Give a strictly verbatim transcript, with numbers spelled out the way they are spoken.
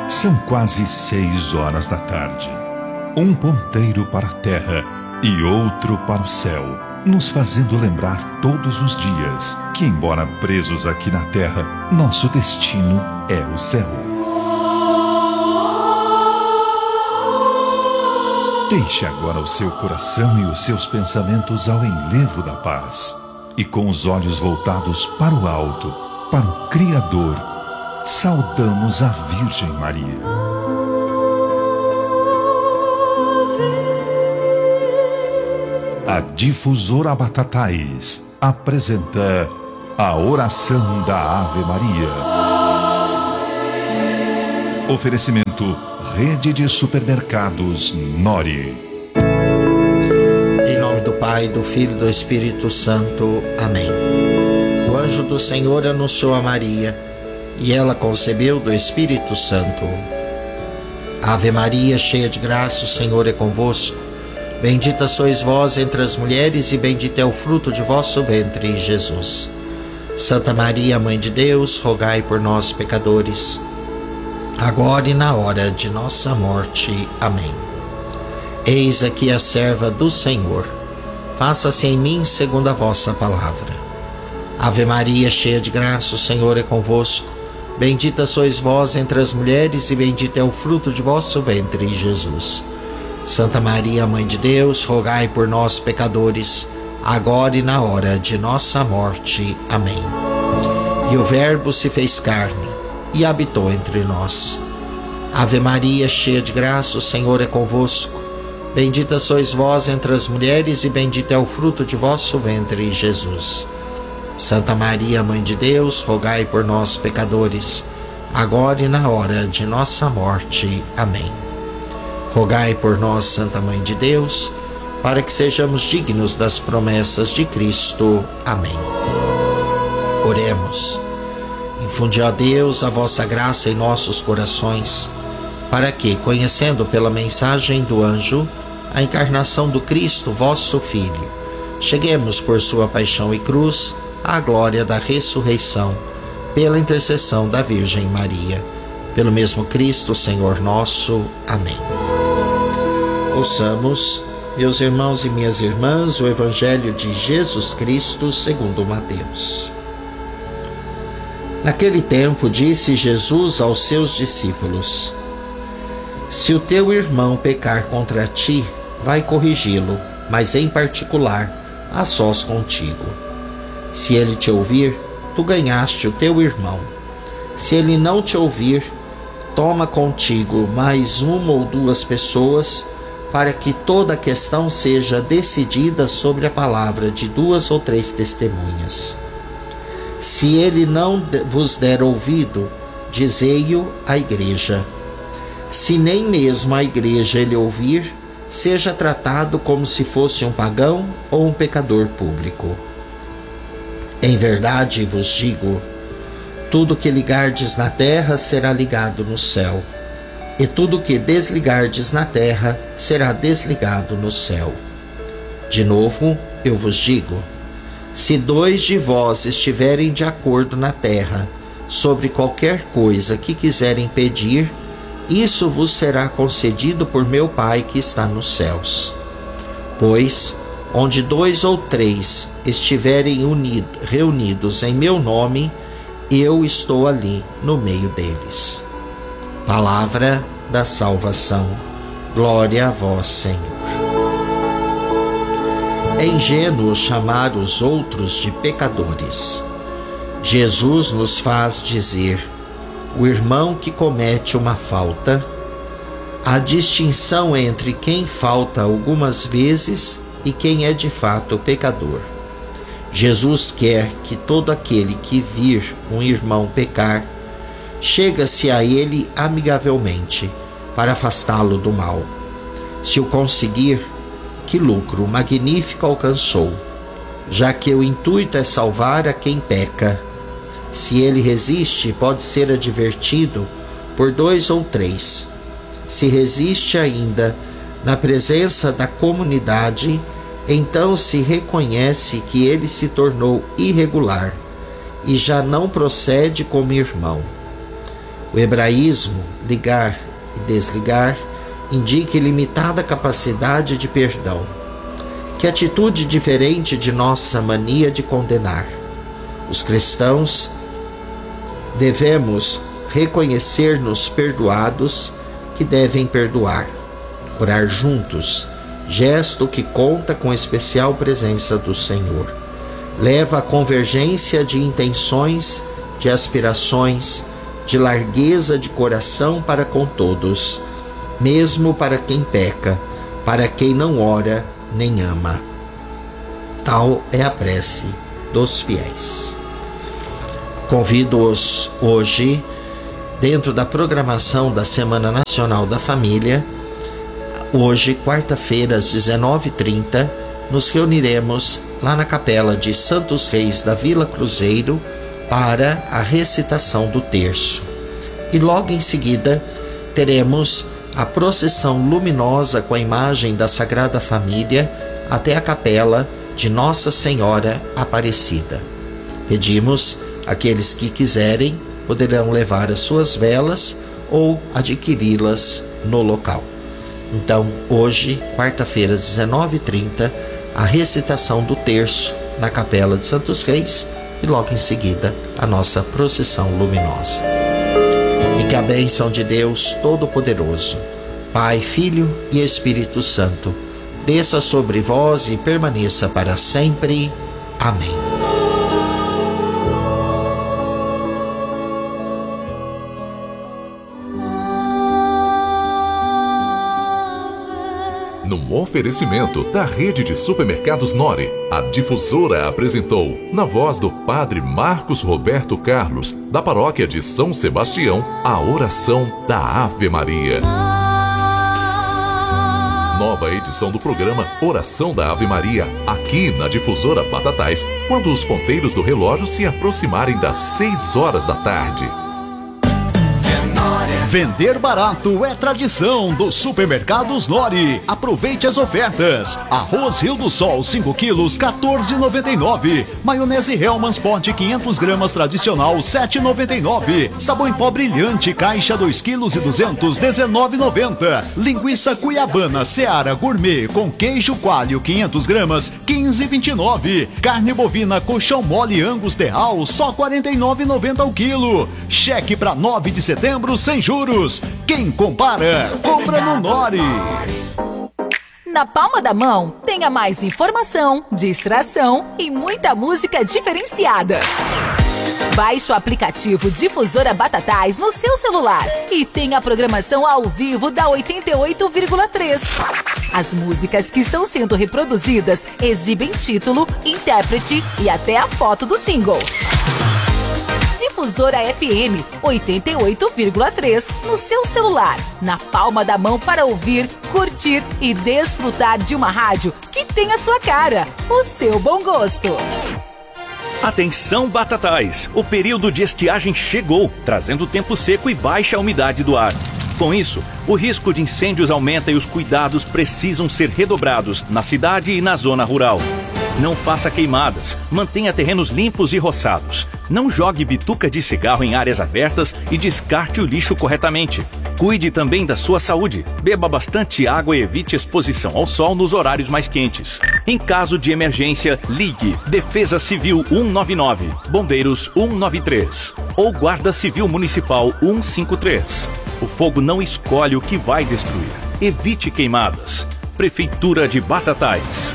São quase seis horas da tarde. Um ponteiro para a terra e outro para o céu, nos fazendo lembrar todos os dias que, embora presos aqui na terra, nosso destino é o céu. Deixe agora o seu coração e os seus pensamentos ao enlevo da paz, e com os olhos voltados para o alto, para o Criador, saudamos a Virgem Maria. A Difusora Batatais apresenta a oração da Ave Maria. Oferecimento Rede de Supermercados Nori. Em nome do Pai, do Filho e do Espírito Santo. Amém. O anjo do Senhor anunciou a Maria, e ela concebeu do Espírito Santo. Ave Maria, cheia de graça, o Senhor é convosco. Bendita sois vós entre as mulheres, e bendito é o fruto de vosso ventre, Jesus. Santa Maria, Mãe de Deus, rogai por nós, pecadores, agora e na hora de nossa morte. Amém. Eis aqui a serva do Senhor. Faça-se em mim segundo a vossa palavra. Ave Maria, cheia de graça, o Senhor é convosco. Bendita sois vós entre as mulheres, e bendito é o fruto de vosso ventre, Jesus. Santa Maria, Mãe de Deus, rogai por nós, pecadores, agora e na hora de nossa morte. Amém. E o Verbo se fez carne e habitou entre nós. Ave Maria, cheia de graça, o Senhor é convosco. Bendita sois vós entre as mulheres, e bendito é o fruto de vosso ventre, Jesus. Santa Maria, Mãe de Deus, rogai por nós, pecadores, agora e na hora de nossa morte. Amém. Rogai por nós, Santa Mãe de Deus, para que sejamos dignos das promessas de Cristo. Amém. Oremos. Infundi, ó Deus, a vossa graça em nossos corações, para que, conhecendo pela mensagem do anjo a encarnação do Cristo, vosso Filho, cheguemos por sua paixão e cruz à glória da ressurreição, pela intercessão da Virgem Maria. Pelo mesmo Cristo, Senhor nosso. Amém. Ouçamos, meus irmãos e minhas irmãs, o Evangelho de Jesus Cristo segundo Mateus. Naquele tempo disse Jesus aos seus discípulos: Se o teu irmão pecar contra ti, vai corrigi-lo, mas em particular, a sós contigo. Se ele te ouvir, tu ganhaste o teu irmão. Se ele não te ouvir, toma contigo mais uma ou duas pessoas, para que toda a questão seja decidida sobre a palavra de duas ou três testemunhas. Se ele não vos der ouvido, dizei-o à igreja. Se nem mesmo a igreja ele ouvir, seja tratado como se fosse um pagão ou um pecador público. Em verdade vos digo, tudo que ligardes na terra será ligado no céu, e tudo que desligardes na terra será desligado no céu. De novo, eu vos digo, se dois de vós estiverem de acordo na terra sobre qualquer coisa que quiserem pedir, isso vos será concedido por meu Pai que está nos céus. Pois, onde dois ou três estiverem unido, reunidos em meu nome, eu estou ali no meio deles. Palavra da salvação. Glória a vós, Senhor. É ingênuo chamar os outros de pecadores. Jesus nos faz dizer: o irmão que comete uma falta, a distinção entre quem falta algumas vezes e quem é de fato pecador. Jesus quer que todo aquele que vir um irmão pecar, chega-se a ele amigavelmente, para afastá-lo do mal. Se o conseguir, que lucro magnífico alcançou, já que o intuito é salvar a quem peca. Se ele resiste, pode ser advertido por dois ou três. Se resiste ainda, na presença da comunidade, então se reconhece que ele se tornou irregular e já não procede como irmão. O hebraísmo, ligar e desligar, indica ilimitada capacidade de perdão. Que atitude diferente de nossa mania de condenar. Os cristãos devemos reconhecer-nos perdoados que devem perdoar. Orar juntos, gesto que conta com especial presença do Senhor. Leva à convergência de intenções, de aspirações, de largueza de coração para com todos, mesmo para quem peca, para quem não ora nem ama. Tal é a prece dos fiéis. Convido-os hoje, dentro da programação da Semana Nacional da Família, hoje, quarta-feira, às dezenove e trinta, nos reuniremos lá na Capela de Santos Reis da Vila Cruzeiro para a recitação do terço. E logo em seguida teremos a procissão luminosa com a imagem da Sagrada Família até a Capela de Nossa Senhora Aparecida. Pedimos àqueles que quiserem, poderão levar as suas velas ou adquiri-las no local. Então, hoje, quarta-feira, às dezenove e trinta, a recitação do terço na Capela de Santos Reis e logo em seguida a nossa procissão luminosa. E que a bênção de Deus Todo-Poderoso, Pai, Filho e Espírito Santo, desça sobre vós e permaneça para sempre. Amém. Num oferecimento da rede de supermercados Nori, a Difusora apresentou, na voz do Padre Marcos Roberto Carlos, da Paróquia de São Sebastião, a oração da Ave Maria. Nova edição do programa Oração da Ave Maria, aqui na Difusora Batatais, quando os ponteiros do relógio se aproximarem das seis horas da tarde. Vender barato é tradição dos supermercados Nori. Aproveite as ofertas. Arroz Rio do Sol cinco quilos, quatorze reais e noventa e nove centavos. Maionese Hellmann's Pote quinhentas gramas tradicional, sete reais e noventa e nove centavos. Sabão em pó brilhante, caixa dois quilos e duzentos, dezenove reais e noventa centavos. Linguiça Cuiabana Seara Gourmet com queijo coalho quinhentas gramas, quinze reais e vinte e nove centavos. Carne bovina colchão mole Angus Terral, só quarenta e nove reais e noventa centavos o quilo. Cheque para nove de setembro sem juros. Quem compara, compra no Nori. Na palma da mão, tenha mais informação, distração e muita música diferenciada. Baixe o aplicativo Difusora Batatais no seu celular e tenha a programação ao vivo da oitenta e oito vírgula três. As músicas que estão sendo reproduzidas exibem título, intérprete e até a foto do single. Difusora F M oitenta e oito vírgula três no seu celular, na palma da mão para ouvir, curtir e desfrutar de uma rádio que tem a sua cara, o seu bom gosto. Atenção Batatais, o período de estiagem chegou, trazendo tempo seco e baixa umidade do ar. Com isso, o risco de incêndios aumenta e os cuidados precisam ser redobrados na cidade e na zona rural. Não faça queimadas, mantenha terrenos limpos e roçados. Não jogue bituca de cigarro em áreas abertas e descarte o lixo corretamente. Cuide também da sua saúde. Beba bastante água e evite exposição ao sol nos horários mais quentes. Em caso de emergência, ligue Defesa Civil cento e noventa e nove, Bombeiros cento e noventa e três ou Guarda Civil Municipal cento e cinquenta e três. O fogo não escolhe o que vai destruir. Evite queimadas. Prefeitura de Batatais.